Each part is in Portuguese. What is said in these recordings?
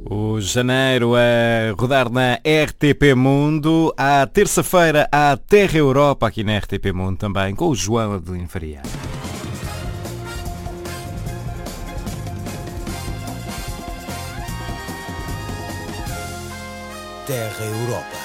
O janeiro a rodar na RTP Mundo. À terça-feira há Terra Europa aqui na RTP Mundo também, com o João Adelino Faria. Terra Europa.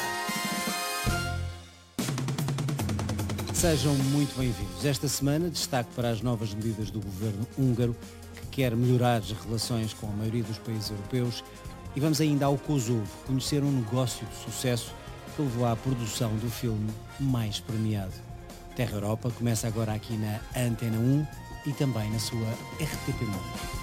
Sejam muito bem-vindos. Esta semana destaque para as novas medidas do governo húngaro, que quer melhorar as relações com a maioria dos países europeus. E vamos ainda ao Kosovo, conhecer um negócio de sucesso que levou à produção do filme mais premiado. Terra Europa começa agora aqui na Antena 1 e também na sua RTP Mundo.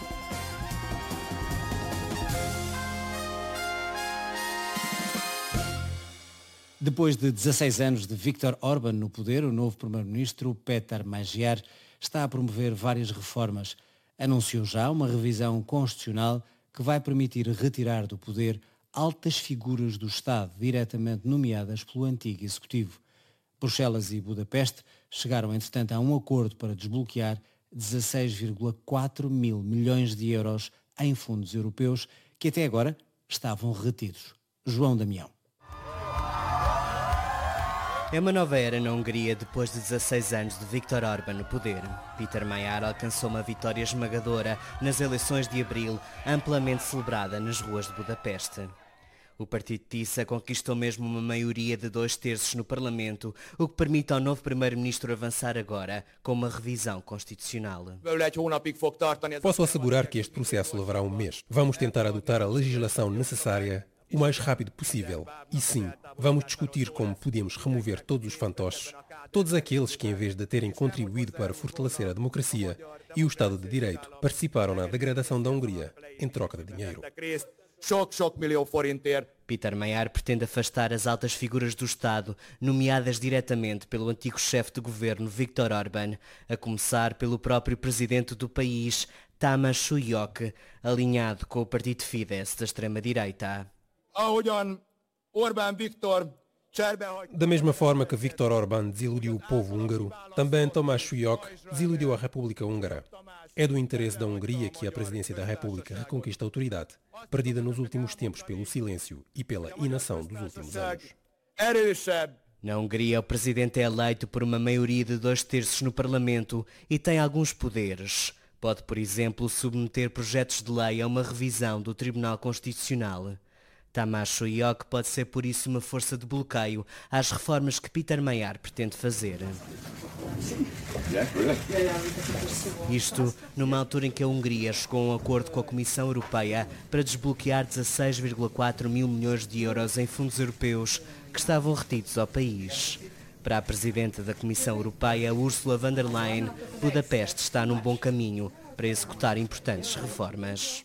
Depois de 16 anos de Viktor Orbán no poder, o novo primeiro-ministro Péter Magyar está a promover várias reformas. Anunciou já uma revisão constitucional que vai permitir retirar do poder altas figuras do Estado diretamente nomeadas pelo antigo Executivo. Bruxelas e Budapeste chegaram, entretanto, a um acordo para desbloquear 16,4 mil milhões de euros em fundos europeus que até agora estavam retidos. João Damião. É uma nova era na Hungria depois de 16 anos de Viktor Orbán no poder. Péter Magyar alcançou uma vitória esmagadora nas eleições de abril, amplamente celebrada nas ruas de Budapeste. O partido Tisza conquistou mesmo uma maioria de 2/3 no Parlamento, o que permite ao novo primeiro-ministro avançar agora com uma revisão constitucional. Posso assegurar que este processo levará um mês. Vamos tentar adotar a legislação necessária o mais rápido possível. E sim, vamos discutir como podemos remover todos os fantoches, todos aqueles que, em vez de terem contribuído para fortalecer a democracia e o Estado de Direito, participaram na degradação da Hungria em troca de dinheiro. Péter Magyar pretende afastar as altas figuras do Estado, nomeadas diretamente pelo antigo chefe de governo Viktor Orbán, a começar pelo próprio presidente do país, Tamás Súlyog, alinhado com o partido Fidesz da extrema-direita. Da mesma forma que Viktor Orbán desiludiu o povo húngaro, também Tamás Súlyog desiludiu a República Húngara. É do interesse da Hungria que a presidência da República reconquiste a autoridade, perdida nos últimos tempos pelo silêncio e pela inação dos últimos anos. Na Hungria, o presidente é eleito por uma maioria de 2/3 no Parlamento e tem alguns poderes. Pode, por exemplo, submeter projetos de lei a uma revisão do Tribunal Constitucional. Tamás Súlyog pode ser por isso uma força de bloqueio às reformas que Péter Magyar pretende fazer. Isto numa altura em que a Hungria chegou a um acordo com a Comissão Europeia para desbloquear 16,4 mil milhões de euros em fundos europeus que estavam retidos ao país. Para a Presidente da Comissão Europeia, Ursula von der Leyen, Budapeste está num bom caminho para executar importantes reformas.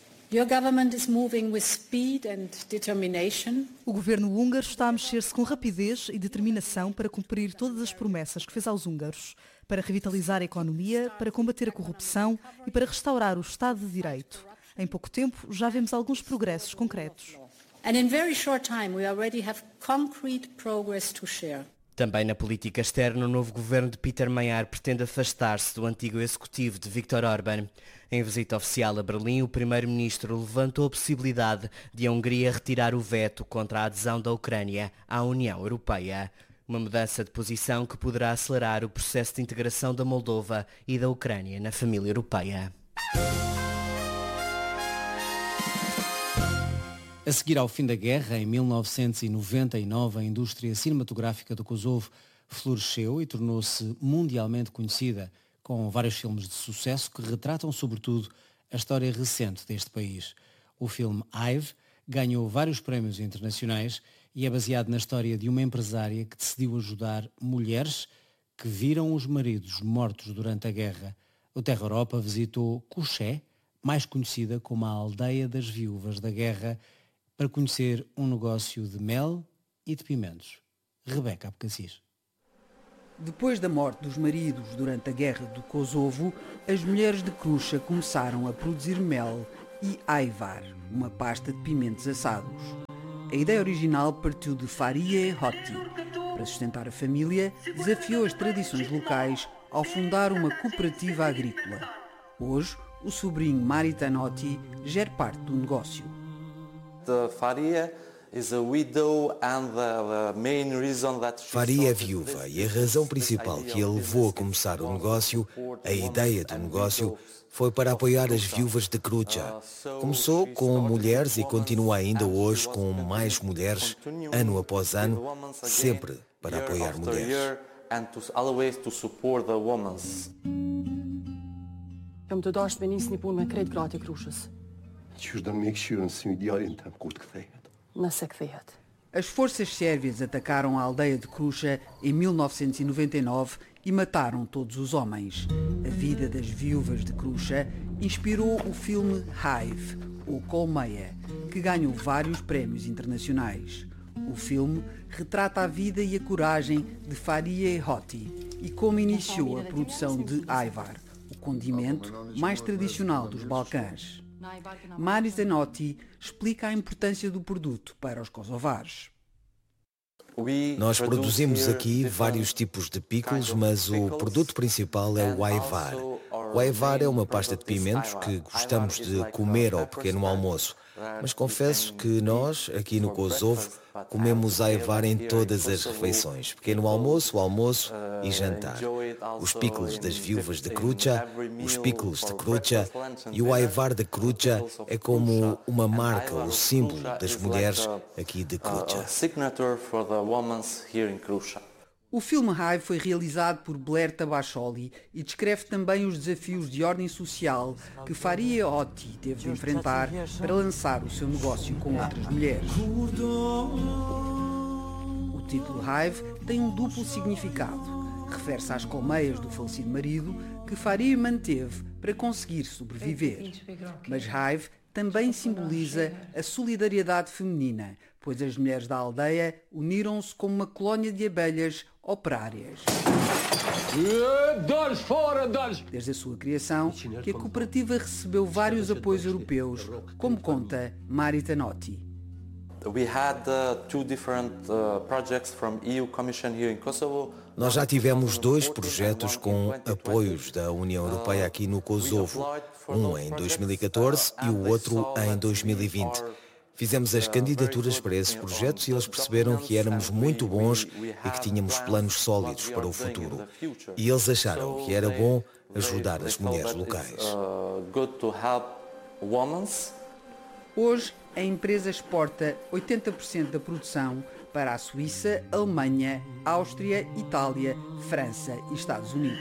O governo húngaro está a mexer-se com rapidez e determinação para cumprir todas as promessas que fez aos húngaros, para revitalizar a economia, para combater a corrupção e para restaurar o Estado de Direito. Em pouco tempo já vemos alguns progressos concretos. Também na política externa, o novo governo de Péter Magyar pretende afastar-se do antigo executivo de Viktor Orbán. Em visita oficial a Berlim, o primeiro-ministro levantou a possibilidade de a Hungria retirar o veto contra a adesão da Ucrânia à União Europeia. Uma mudança de posição que poderá acelerar o processo de integração da Moldova e da Ucrânia na família europeia. A seguir ao fim da guerra, em 1999, a indústria cinematográfica do Kosovo floresceu e tornou-se mundialmente conhecida, com vários filmes de sucesso que retratam sobretudo a história recente deste país. O filme Ive ganhou vários prémios internacionais e é baseado na história de uma empresária que decidiu ajudar mulheres que viram os maridos mortos durante a guerra. O Terra Europa visitou Kuché, mais conhecida como a aldeia das viúvas da guerra, para conhecer um negócio de mel e de pimentos. Rebeca Abcacis. Depois da morte dos maridos durante a Guerra do Kosovo, as mulheres de Kruša começaram a produzir mel e aivar, uma pasta de pimentos assados. A ideia original partiu de Faria Hoti. Para sustentar a família, desafiou as tradições locais ao fundar uma cooperativa agrícola. Hoje, o sobrinho Maritan Hoti gera parte do negócio. Faria é viúva e a razão principal que a levou a começar o negócio, a ideia do negócio, foi para apoiar as viúvas de Krucha. Começou com mulheres e continua ainda hoje com mais mulheres, ano após ano, sempre para apoiar mulheres. Jam të dashur me nisni punë me krejt gratë e Krushës. Nëse kthehet. As forças sérvias atacaram a aldeia de Krusha em 1999 e mataram todos os homens. A vida das viúvas de Krusha inspirou o filme Hive, ou Colmeia, que ganhou vários prémios internacionais. O filme retrata a vida e a coragem de Faria Hoti e como iniciou a produção de Ajvar, o condimento mais tradicional dos Balcãs. Marisa Hoti explica a importância do produto para os kosovares. Nós produzimos aqui vários tipos de pickles, mas o produto principal é o Ajvar. O Ajvar é uma pasta de pimentos que gostamos de comer ao pequeno almoço. Mas confesso que nós, aqui no Kosovo, comemos Ajvar em todas as refeições. Pequeno almoço, almoço e jantar. Os pickles das viúvas de Krucha, os pickles de Krucha e o Ajvar de Krucha é como uma marca, o símbolo das mulheres aqui de Krucha. O filme Hive foi realizado por Blair Tabacholi e descreve também os desafios de ordem social que Faria Hoti teve de enfrentar para lançar o seu negócio com outras mulheres. O título Hive tem um duplo significado. Refere-se às colmeias do falecido marido que Faria manteve para conseguir sobreviver. Mas Hive também simboliza a solidariedade feminina, pois as mulheres da aldeia uniram-se como uma colónia de abelhas operárias. Desde a sua criação, que a cooperativa recebeu vários apoios europeus, como conta Marita Hoti. Nós já tivemos 2 projetos com apoios da União Europeia aqui no Kosovo, um em 2014 e o outro em 2020. Fizemos as candidaturas para esses projetos e eles perceberam que éramos muito bons e que tínhamos planos sólidos para o futuro. E eles acharam que era bom ajudar as mulheres locais. Hoje, a empresa exporta 80% da produção para a Suíça, Alemanha, Áustria, Itália, França e Estados Unidos.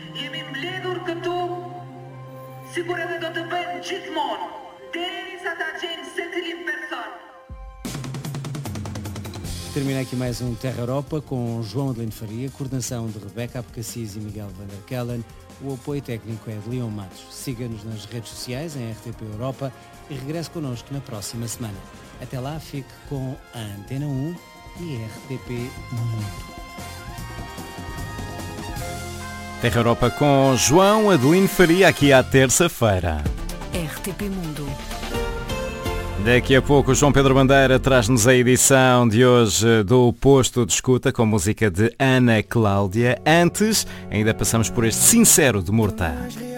Termina aqui mais um Terra Europa com João Adelino Faria, coordenação de Rebeca Abcacis e Miguel van der Kellen. O apoio técnico é de Leon Matos. Siga-nos nas redes sociais em RTP Europa e regresse connosco na próxima semana. Até lá, fique com a Antena 1 e RTP Mundo. Terra Europa com João Adelino Faria, aqui à terça-feira. RTP Mundo. Daqui a pouco o João Pedro Bandeira traz-nos a edição de hoje do Posto de Escuta com música de Ana Cláudia. Antes, ainda passamos por este Sincero de Mortá.